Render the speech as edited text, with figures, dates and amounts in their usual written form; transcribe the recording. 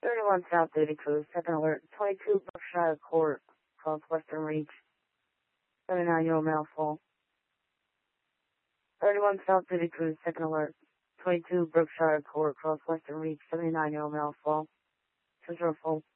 31 South Duty Crew, second alert, 22 Berkshire Court, across Western Reach, 79-year-old male full. 31 South Duty Crew, second alert, 22 Berkshire Court, across Western Reach, 79-year-old male full. Full.